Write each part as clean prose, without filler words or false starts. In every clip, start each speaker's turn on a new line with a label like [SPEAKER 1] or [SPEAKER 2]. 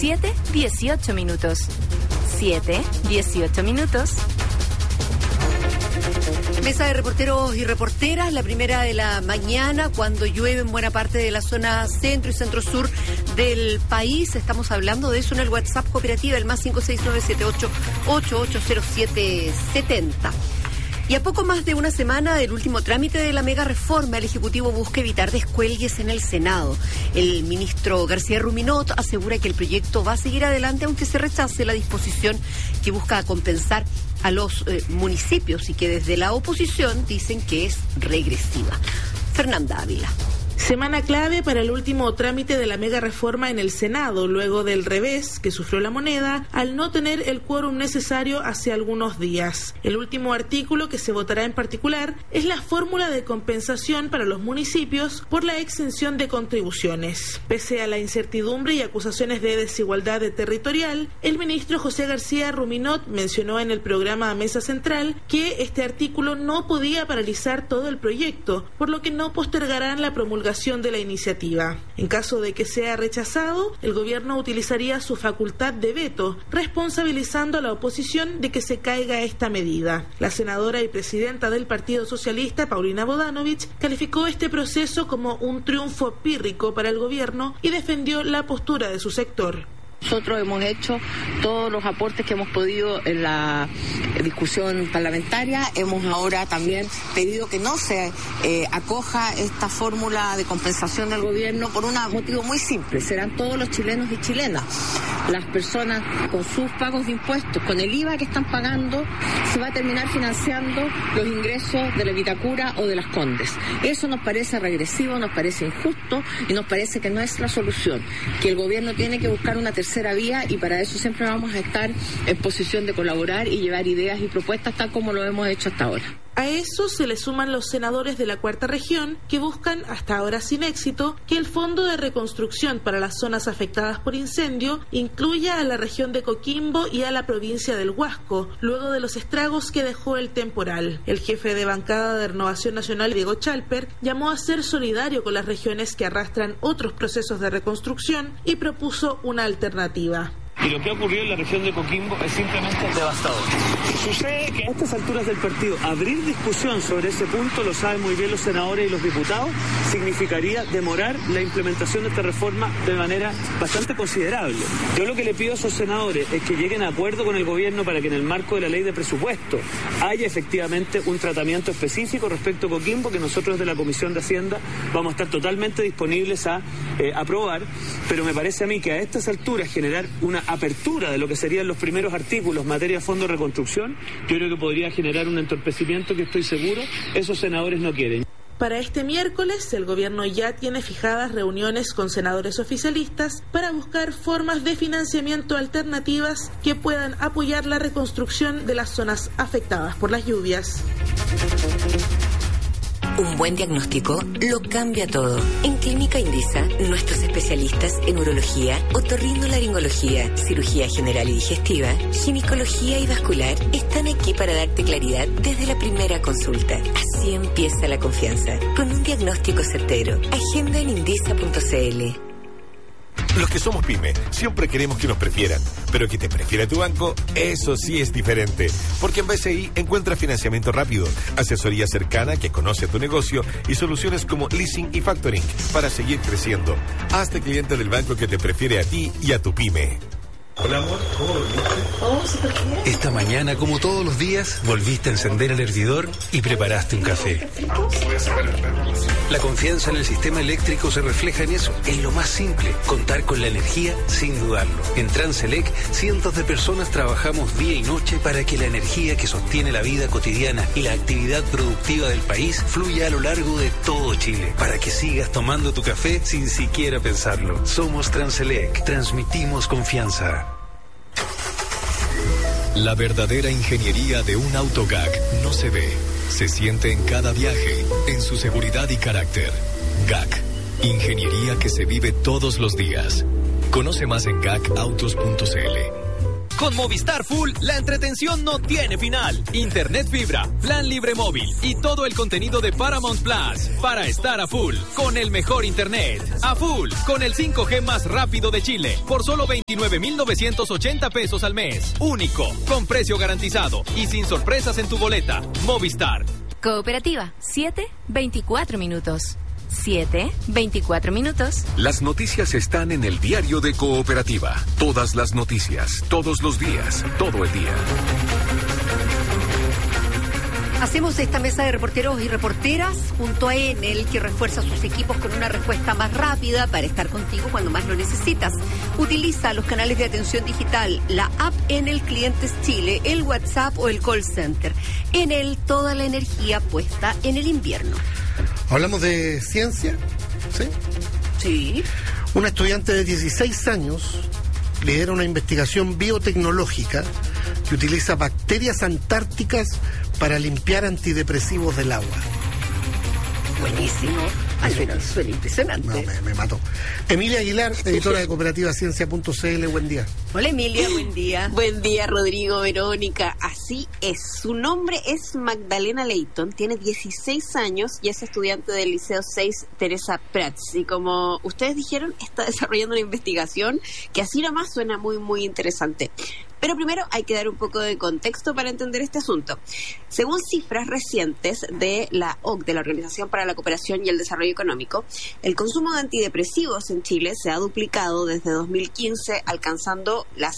[SPEAKER 1] 7:18 minutos. 7:18 minutos.
[SPEAKER 2] Mesa de reporteros y reporteras, la primera de la mañana, cuando llueve en buena parte de la zona centro y centro-sur del país. Estamos hablando de eso en el WhatsApp Cooperativa, el más 56978880770. Y a poco más de una semana del último trámite de la mega reforma, el Ejecutivo busca evitar descuelgues en el Senado. El ministro García Ruminot asegura que el proyecto va a seguir adelante aunque se rechace la disposición que busca compensar a los municipios y que desde la oposición dicen que es regresiva. Fernanda Ávila.
[SPEAKER 3] Semana clave para el último trámite de la mega reforma en el Senado, luego del revés que sufrió la moneda al no tener el quórum necesario hace algunos días. El último artículo que se votará en particular es la fórmula de compensación para los municipios por la exención de contribuciones. Pese a la incertidumbre y acusaciones de desigualdad territorial, el ministro José García Ruminot mencionó en el programa Mesa Central que este artículo no podía paralizar todo el proyecto, por lo que no postergarán la promulgación de la iniciativa. En caso de que sea rechazado, el gobierno utilizaría su facultad de veto, responsabilizando a la oposición de que se caiga esta medida. La senadora y presidenta del Partido Socialista, Paulina Bodanovich, calificó este proceso como un triunfo pírrico para el gobierno y defendió la postura de su sector.
[SPEAKER 4] Nosotros hemos hecho todos los aportes que hemos podido en la discusión parlamentaria. Hemos ahora también pedido que no se acoja esta fórmula de compensación del gobierno por un motivo muy simple. Serán todos los chilenos y chilenas. Las personas con sus pagos de impuestos, con el IVA que están pagando, se va a terminar financiando los ingresos de la Vitacura o de las Condes. Eso nos parece regresivo, nos parece injusto y nos parece que no es la solución, que el gobierno tiene que buscar una tercera vía y para eso siempre vamos a estar en posición de colaborar y llevar ideas y propuestas tal como lo hemos hecho hasta ahora.
[SPEAKER 3] A eso se le suman los senadores de la Cuarta Región que buscan, hasta ahora sin éxito, que el Fondo de Reconstrucción para las zonas afectadas por incendio incluya a la región de Coquimbo y a la provincia del Huasco, luego de los estragos que dejó el temporal. El jefe de bancada de Renovación Nacional, Diego Chalper, llamó a ser solidario con las regiones que arrastran otros procesos de reconstrucción y propuso una alternativa.
[SPEAKER 5] Y lo que ha ocurrido en la región de Coquimbo es simplemente devastador. Sucede que a estas alturas del partido, abrir discusión sobre ese punto, lo saben muy bien los senadores y los diputados, significaría demorar la implementación de esta reforma de manera bastante considerable. Yo lo que le pido a esos senadores es que lleguen a acuerdo con el gobierno para que en el marco de la ley de presupuesto haya efectivamente un tratamiento específico respecto a Coquimbo, que nosotros de la Comisión de Hacienda vamos a estar totalmente disponibles a aprobar, pero me parece a mí que a estas alturas generar una apertura de lo que serían los primeros artículos en materia de fondo de reconstrucción, yo creo que podría generar un entorpecimiento que estoy seguro esos senadores no quieren.
[SPEAKER 3] Para este miércoles, el gobierno ya tiene fijadas reuniones con senadores oficialistas para buscar formas de financiamiento alternativas que puedan apoyar la reconstrucción de las zonas afectadas por las lluvias.
[SPEAKER 6] Un buen diagnóstico lo cambia todo. En Clínica Indisa, nuestros especialistas en urología, otorrinolaringología, cirugía general y digestiva, ginecología y vascular están aquí para darte claridad desde la primera consulta. Así empieza la confianza, con un diagnóstico certero. Agenda en indisa.cl.
[SPEAKER 7] Los que somos pyme siempre queremos que nos prefieran, pero que te prefiera tu banco, eso sí es diferente. Porque en BCI encuentras financiamiento rápido, asesoría cercana que conoce tu negocio y soluciones como leasing y factoring para seguir creciendo. Hazte cliente del banco que te prefiere a ti y a tu pyme.
[SPEAKER 8] Hola amor, ¿cómo volviste?
[SPEAKER 9] Oh, súper bien.
[SPEAKER 8] Esta mañana, como todos los días, volviste a encender el hervidor y preparaste un café. La confianza en el sistema eléctrico se refleja en eso, en lo más simple, contar con la energía sin dudarlo. En Transelec, cientos de personas trabajamos día y noche para que la energía que sostiene la vida cotidiana y la actividad productiva del país fluya a lo largo de todo Chile, para que sigas tomando tu café sin siquiera pensarlo. Somos Transelec, transmitimos confianza.
[SPEAKER 10] La verdadera ingeniería de un auto GAC no se ve, se siente en cada viaje, en su seguridad y carácter. GAC, ingeniería que se vive todos los días. Conoce más en gacautos.cl.
[SPEAKER 9] Con Movistar Full, la entretención no tiene final. Internet fibra, plan libre móvil y todo el contenido de Paramount Plus para estar a full con el mejor internet. A full con el 5G más rápido de Chile por solo 29.980 pesos al mes. Único, con precio garantizado y sin sorpresas en tu boleta. Movistar.
[SPEAKER 1] Cooperativa, 7:24 minutos. 7:24 minutos.
[SPEAKER 11] Las noticias están en el diario de Cooperativa. Todas las noticias, todos los días, todo el día.
[SPEAKER 2] Hacemos esta mesa de reporteros y reporteras junto a Enel, que refuerza sus equipos con una respuesta más rápida para estar contigo cuando más lo necesitas. Utiliza los canales de atención digital, la app Enel Clientes Chile, el WhatsApp o el call center. Enel, toda la energía puesta en el invierno.
[SPEAKER 12] Hablamos de ciencia, ¿sí?
[SPEAKER 2] Sí.
[SPEAKER 12] Una estudiante de 16 años lidera una investigación biotecnológica que utiliza bacterias antárticas para limpiar antidepresivos del agua.
[SPEAKER 2] Buenísimo. Suena impresionante.
[SPEAKER 12] No, me mató. Emilia Aguilar, editora de cooperativaciencia.cl, buen día.
[SPEAKER 2] Hola Emilia, buen día.
[SPEAKER 13] Buen día Rodrigo, Verónica. Así es, su nombre es Magdalena Leighton, tiene 16 años y es estudiante del Liceo 6 Teresa Prats. Y como ustedes dijeron, está desarrollando una investigación que así nomás suena muy, muy interesante. Pero primero hay que dar un poco de contexto para entender este asunto. Según cifras recientes de la OCDE, de la Organización para la Cooperación y el Desarrollo Económico, el consumo de antidepresivos en Chile se ha duplicado desde 2015, alcanzando las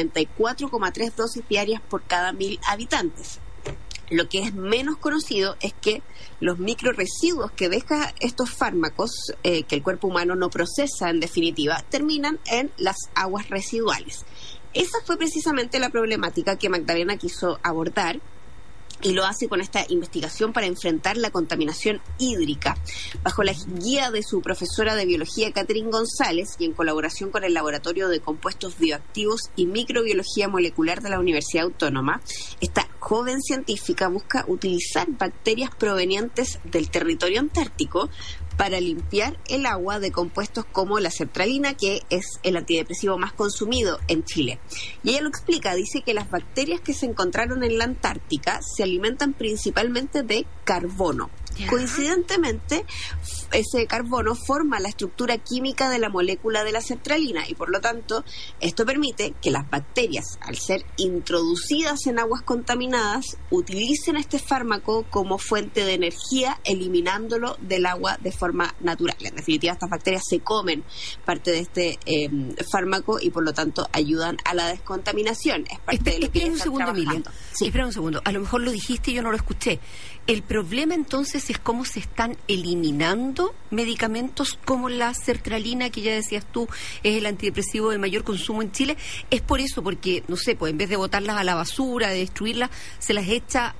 [SPEAKER 13] 94,3 dosis diarias por cada 1.000 habitantes. Lo que es menos conocido es que los microresiduos que dejan estos fármacos, que el cuerpo humano no procesa en definitiva, terminan en las aguas residuales. Esa fue precisamente la problemática que Magdalena quiso abordar y lo hace con esta investigación para enfrentar la contaminación hídrica. Bajo la guía de su profesora de biología, Catherine González, y en colaboración con el Laboratorio de Compuestos Bioactivos y Microbiología Molecular de la Universidad Autónoma, esta joven científica busca utilizar bacterias provenientes del territorio antártico para limpiar el agua de compuestos como la sertralina, que es el antidepresivo más consumido en Chile. Y ella lo explica, dice que las bacterias que se encontraron en la Antártica se alimentan principalmente de carbono. Coincidentemente, ese carbono forma la estructura química de la molécula de la sertralina y por lo tanto esto permite que las bacterias, al ser introducidas en aguas contaminadas, utilicen este fármaco como fuente de energía, eliminándolo del agua de forma natural. En definitiva, estas bacterias se comen parte de este fármaco y por lo tanto ayudan a la descontaminación. Es parte de lo que
[SPEAKER 2] espera un segundo, Emilia.
[SPEAKER 13] Sí.
[SPEAKER 2] Espera un segundo. A lo mejor lo dijiste y yo no lo escuché. El problema entonces es cómo se están eliminando medicamentos como la sertralina, que ya decías tú es el antidepresivo de mayor consumo en Chile. Es por eso, porque, no sé, pues en vez de botarlas a la basura, de destruirlas, se las echa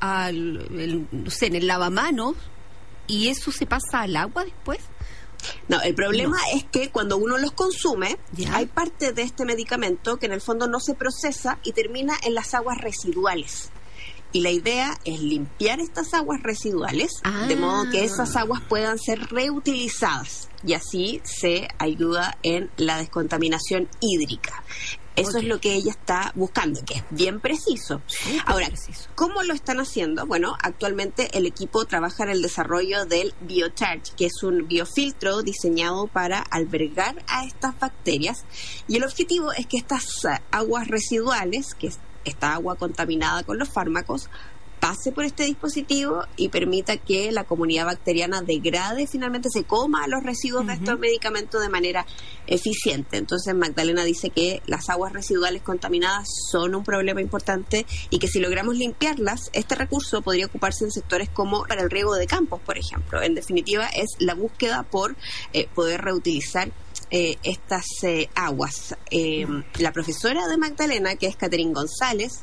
[SPEAKER 2] no sé, en el lavamanos y eso se pasa al agua después.
[SPEAKER 13] No, el problema es que cuando uno los consume, hay parte de este medicamento que en el fondo no se procesa y termina en las aguas residuales. Y la idea es limpiar estas aguas residuales de modo que esas aguas puedan ser reutilizadas y así se ayuda en la descontaminación hídrica. Eso es lo que ella está buscando, que es bien preciso. Ahora, ¿cómo lo están haciendo? Bueno, actualmente el equipo trabaja en el desarrollo del BioCharge, que es un biofiltro diseñado para albergar a estas bacterias. Y el objetivo es que estas aguas residuales, que esta agua contaminada con los fármacos, pase por este dispositivo y permita que la comunidad bacteriana degrade, finalmente se coma los residuos de estos medicamentos de manera eficiente. Entonces Magdalena dice que las aguas residuales contaminadas son un problema importante y que si logramos limpiarlas, este recurso podría ocuparse en sectores como para el riego de campos, por ejemplo. En definitiva, es la búsqueda por poder reutilizar estas aguas. La profesora de Magdalena, que es Catherine González,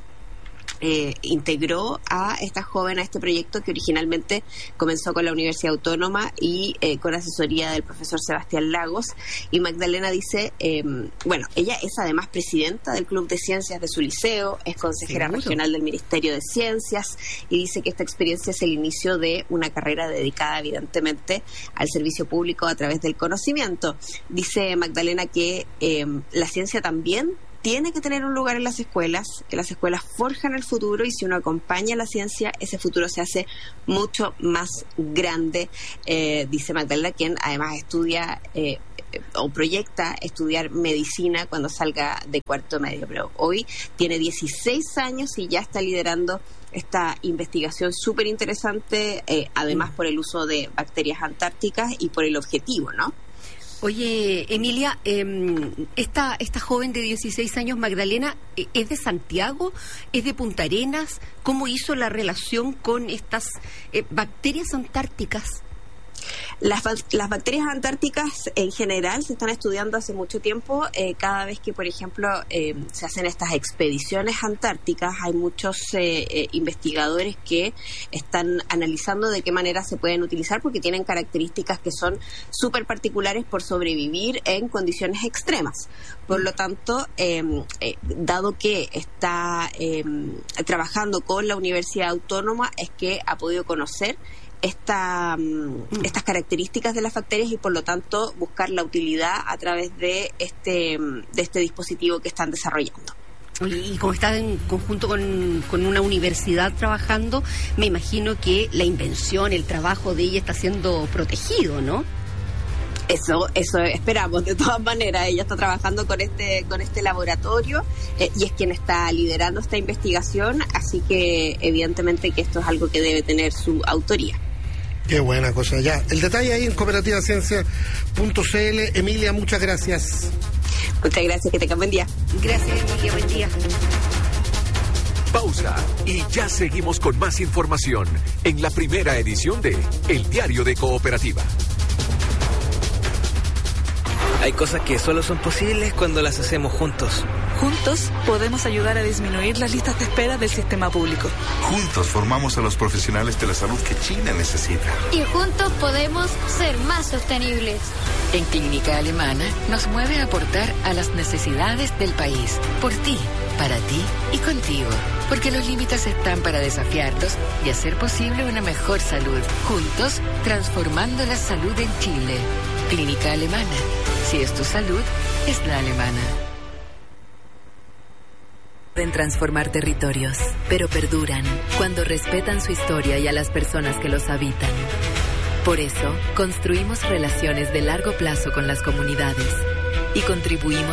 [SPEAKER 13] integró a esta joven a este proyecto que originalmente comenzó con la Universidad Autónoma y con asesoría del profesor Sebastián Lagos. Y Magdalena dice, bueno, ella es además presidenta del Club de Ciencias de su liceo, es consejera regional del Ministerio de Ciencias y dice que esta experiencia es el inicio de una carrera dedicada evidentemente al servicio público a través del conocimiento. Dice Magdalena que la ciencia también tiene que tener un lugar en las escuelas, que las escuelas forjan el futuro, y si uno acompaña la ciencia, ese futuro se hace mucho más grande, dice Magdalena, quien además estudia o proyecta estudiar medicina cuando salga de cuarto medio, pero hoy tiene 16 años y ya está liderando esta investigación súper interesante, además por el uso de bacterias antárticas y por el objetivo, ¿no?
[SPEAKER 2] Oye, Emilia, esta joven de 16 años, Magdalena, ¿es de Santiago? ¿Es de Punta Arenas? ¿Cómo hizo la relación con estas bacterias antárticas?
[SPEAKER 13] Las bacterias antárticas en general se están estudiando hace mucho tiempo. Cada vez que, por ejemplo, se hacen estas expediciones antárticas, hay muchos investigadores que están analizando de qué manera se pueden utilizar, porque tienen características que son súper particulares por sobrevivir en condiciones extremas. Por lo tanto, dado que está trabajando con la Universidad Autónoma, es que ha podido conocer estas características de las bacterias y por lo tanto buscar la utilidad a través de este dispositivo que están desarrollando.
[SPEAKER 2] Y como está en conjunto con una universidad trabajando, me imagino que la invención, el trabajo de ella está siendo protegido, ¿no?
[SPEAKER 13] Eso esperamos. De todas maneras, ella está trabajando con este laboratorio y es quien está liderando esta investigación, así que evidentemente que esto es algo que debe tener su autoría.
[SPEAKER 12] Qué buena cosa. Ya, el detalle ahí en cooperativaciencia.cl. Emilia, muchas gracias.
[SPEAKER 13] Muchas gracias, que tengan buen día.
[SPEAKER 2] Gracias, Emilia, buen día.
[SPEAKER 11] Pausa y ya seguimos con más información en la primera edición de El Diario de Cooperativa.
[SPEAKER 14] Hay cosas que solo son posibles cuando las hacemos juntos.
[SPEAKER 15] Juntos podemos ayudar a disminuir las listas de espera del sistema público.
[SPEAKER 16] Juntos formamos a los profesionales de la salud que China necesita.
[SPEAKER 17] Y juntos podemos ser más sostenibles.
[SPEAKER 18] En Clínica Alemana nos mueve a aportar a las necesidades del país. Por ti, para ti y contigo. Porque los límites están para desafiarlos y hacer posible una mejor salud. Juntos, transformando la salud en Chile. Clínica Alemana. Si es tu salud, es la alemana.
[SPEAKER 19] Pueden transformar territorios, pero perduran cuando respetan su historia y a las personas que los habitan. Por eso, construimos relaciones de largo plazo con las comunidades y contribuimos